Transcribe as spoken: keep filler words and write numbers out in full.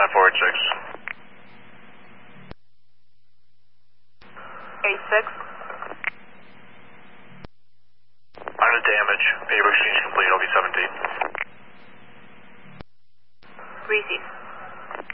nine four eight six. eight six. Minor damage. Paper exchange